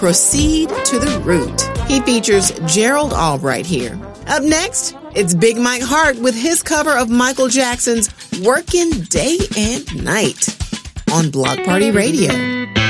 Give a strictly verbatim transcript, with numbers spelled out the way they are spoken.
Proceed to the Root. He features Gerald Albright here. Up next, it's Big Mike Hart with his cover of Michael Jackson's Workin' Day and Night on Block Party Radio.